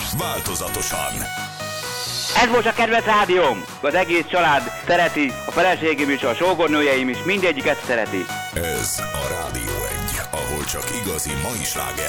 változatosan. Ez most a kedves rádióm! Az egész család szereti, a feleségem is, a sógornőjeim is, mindegyiket szereti. Ez a Rádió 1, ahol csak igazi mai slágerek